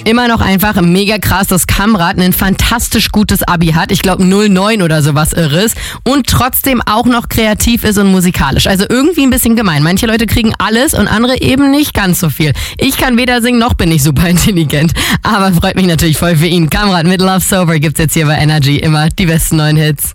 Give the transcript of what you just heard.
Immer noch einfach mega krass, dass Kamrat ein fantastisch gutes Abi hat. Ich glaube 09 oder sowas Irres. Und trotzdem auch noch kreativ ist und musikalisch. Also irgendwie ein bisschen gemein. Manche Leute kriegen alles und andere eben nicht ganz so viel. Ich kann weder singen, noch bin ich super intelligent. Aber freut mich natürlich voll für ihn. Kamrat mit Love Sober gibt's jetzt hier bei Energy. Immer die besten neuen Hits.